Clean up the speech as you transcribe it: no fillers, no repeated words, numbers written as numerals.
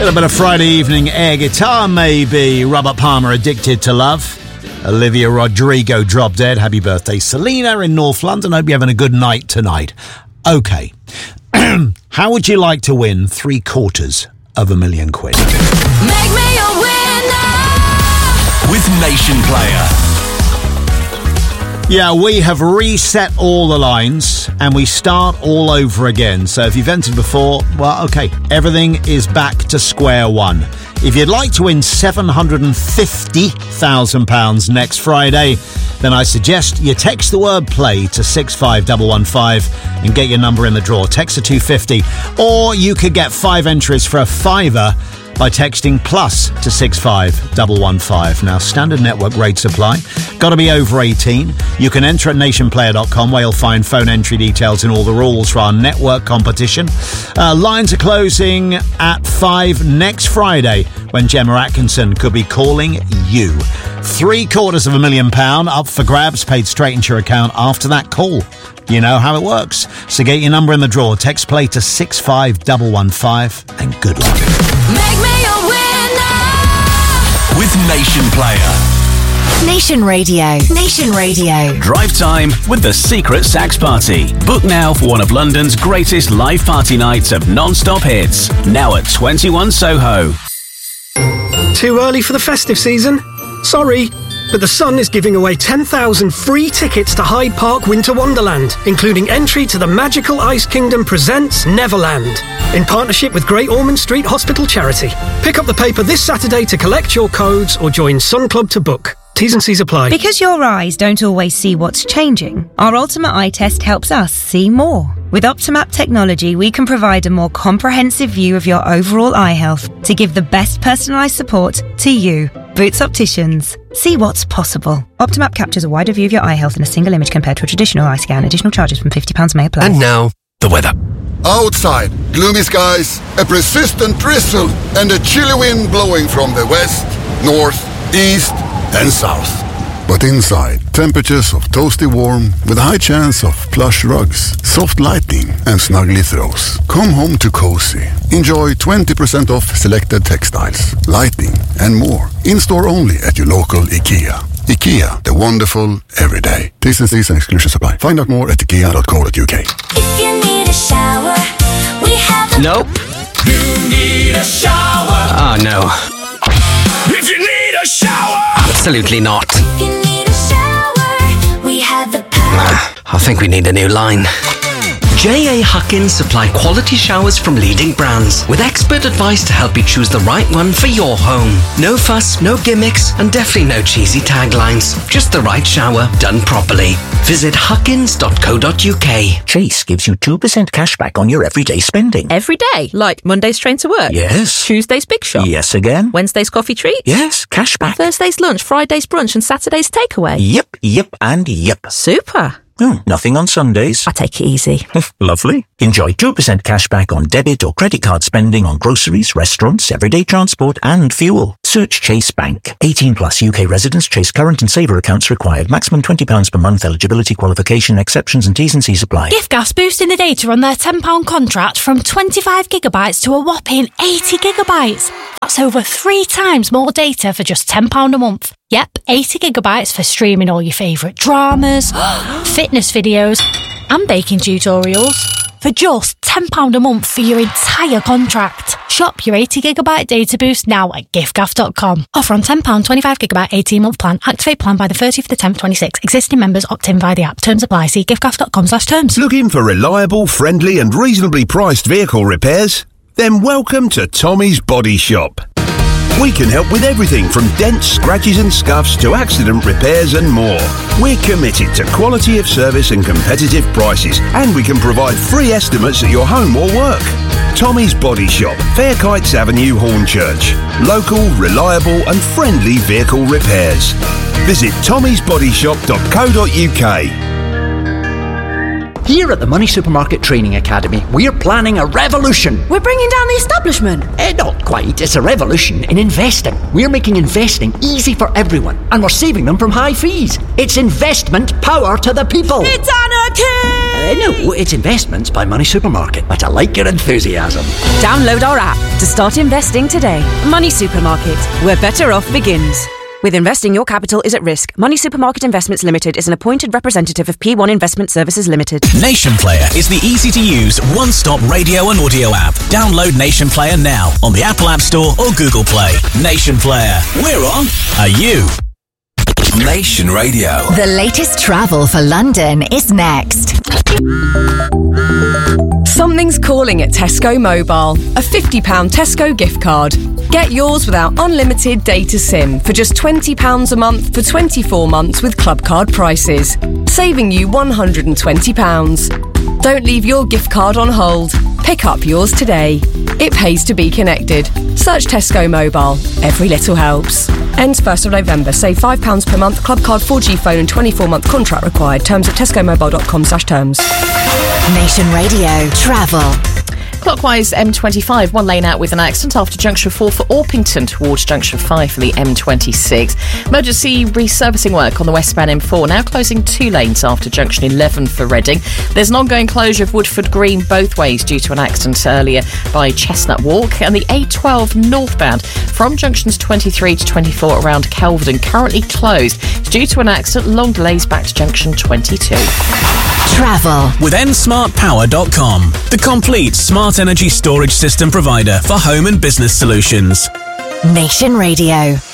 Little bit of Friday evening air guitar, maybe. Robert Palmer, Addicted to Love. Olivia Rodrigo, Drop Dead. Happy birthday, Selena in North London. Hope you're having a good night tonight. Okay. How would you like to win £750,000? Make me a winner with Nation Player. Yeah, we have reset all the lines and we start all over again. So if you've entered before, well, okay, everything is back to square one. If you'd like to win £750,000 next Friday, then I suggest you text the word play to 65115 and get your number in the draw. Text to 250. Or you could get 5 entries for a £5 by texting plus to 65115. Now, standard network rates apply. Got to be over 18. You can enter at nationplayer.com where you'll find phone entry details and all the rules for our network competition. Lines are closing at 5 next Friday when Gemma Atkinson could be calling you. £750,000 up for grabs, paid straight into your account after that call. You know how it works. So get your number in the draw. Text play to 65115 and good luck. Make me a winner with Nation Player. Nation Radio. Nation Radio. Drive time with the Secret Sax Party. Book now for one of London's greatest live party nights of non-stop hits. Now at 21 Soho. Too early for the festive season? Sorry, but The Sun is giving away 10,000 free tickets to Hyde Park Winter Wonderland, including entry to the Magical Ice Kingdom Presents Neverland, in partnership with Great Ormond Street Hospital Charity. Pick up the paper this Saturday to collect your codes or join Sun Club to book. T's and C's apply. Because your eyes don't always see what's changing, our Ultimate Eye Test helps us see more. With Optimap technology, we can provide a more comprehensive view of your overall eye health to give the best personalised support to you. Boots Opticians. See what's possible. Optimap captures a wider view of your eye health in a single image compared to a traditional eye scan. Additional charges from £50 may apply. And now, the weather. Outside, gloomy skies, a persistent drizzle, and a chilly wind blowing from the west, north, east, and south. But inside, temperatures of toasty warm with a high chance of plush rugs, soft lighting, and snuggly throws. Come home to cozy. Enjoy 20% off selected textiles, lighting, and more. In-store only at your local IKEA. IKEA, the wonderful everyday. T's and C's and exclusions apply. Find out more at ikea.co.uk. If you need a shower, we have a... Nope. You need a shower. Oh, no. If you need a shower. Absolutely not. If you need a shower, we have the power. I think we need a new line. J.A. Huckins supply quality showers from leading brands with expert advice to help you choose the right one for your home. No fuss, no gimmicks, and definitely no cheesy taglines. Just the right shower done properly. Visit huckins.co.uk. Chase gives you 2% cash back on your everyday spending. Every day? Like Monday's train to work? Yes. Tuesday's big shop? Yes again. Wednesday's coffee treat? Yes, cash back. Thursday's lunch, Friday's brunch, and Saturday's takeaway? Yep, and yep. Super. Oh, nothing on Sundays. I take it easy. Lovely. Enjoy 2% cash back on debit or credit card spending on groceries, restaurants, everyday transport and fuel. Search Chase Bank. 18 plus UK residents. Chase current and saver accounts required. Maximum £20 per month. Eligibility, qualification, exceptions and T's and C's apply. Giftgas boosting the data on their £10 contract from 25 gigabytes to a whopping 80 gigabytes. That's over 3 times more data for just £10 a month. Yep, 80 gigabytes for streaming all your favourite dramas, fitness videos, and baking tutorials for just £10 a month for your entire contract. Shop your 80 gigabyte data boost now at giftgaff.com. Offer on £10, 25 gigabyte, 18-month plan. Activate plan by the 30th of the 10th, 26. Existing members opt in via the app. Terms apply. See giftgaff.com/terms. Looking for reliable, friendly and reasonably priced vehicle repairs? Then welcome to Tommy's Body Shop. We can help with everything from dents, scratches and scuffs to accident repairs and more. We're committed to quality of service and competitive prices, and we can provide free estimates at your home or work. Tommy's Body Shop, Fair Kites Avenue, Hornchurch. Local, reliable and friendly vehicle repairs. Visit tommysbodyshop.co.uk. Here at the Money Supermarket Training Academy, we're planning a revolution. We're bringing down the establishment. Not quite. It's a revolution in investing. We're making investing easy for everyone, and we're saving them from high fees. It's investment power to the people. It's anarchy! No, it's Investments by Money Supermarket, but I like your enthusiasm. Download our app to start investing today. Money Supermarket, where better off begins. With investing, your capital is at risk. Money Supermarket Investments Limited is an appointed representative of P1 Investment Services Limited. Nation Player is the easy-to-use, one-stop radio and audio app. Download Nation Player now on the Apple App Store or Google Play. Nation Player. We're on. Are you? Nation Radio. The latest travel for London is next. Something's calling at Tesco Mobile. A £50 Tesco gift card. Get yours without unlimited data SIM for just £20 a month for 24 months with club card prices, saving you £120. Don't leave your gift card on hold. Pick up yours today. It pays to be connected. Search Tesco Mobile. Every little helps. Ends 1st of November. Save £5 per month. Club card 4G phone and 24-month contract required. Terms at tescomobile.com/terms. Nation Radio Travel. Clockwise M25, one lane out with an accident after junction 4 for Orpington towards junction 5 for the M26. Emergency resurfacing work on the westbound M4, now closing 2 lanes after junction 11 for Reading. There's an ongoing closure of Woodford Green both ways due to an accident earlier by Chestnut Walk, and the A12 northbound from junctions 23 to 24 around Kelvedon currently closed. It's due to an accident, long delays back to junction 22. Travel with nsmartpower.com, the complete smart energy storage system provider for home and business solutions. Nation Radio.